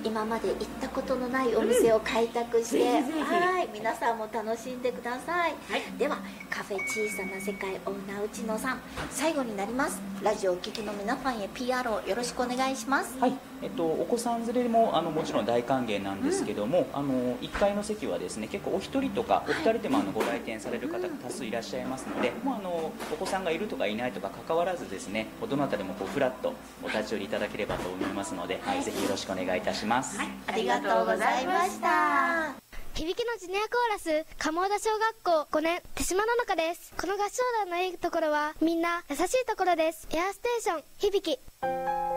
今まで行ったことのないお店を開拓して、 ぜひぜひはい、皆さんも楽しんでください、 はいではカフェ小さな世界オーナー内野さん、最後になります。ラジオをお聞きの皆さんへ PR をよろしくお願いします。 はい、お子さん連れももちろん大歓迎なんですけども、1階の席はですね、結構お一人とかお二人でもご来店される方が多数いらっしゃいますので、もうお子さんがいるとかいないとか関わらずですね、どなたでもフラッとお立ち寄りいただければと思いますので、はい、ぜひよろしくお願いいたします。 はい、 ありがとうございました。 響きのジュニアコーラス鴨田小学校5年手島の中です。この合唱団のいいところはみんな優しいところです。エアステーション響き。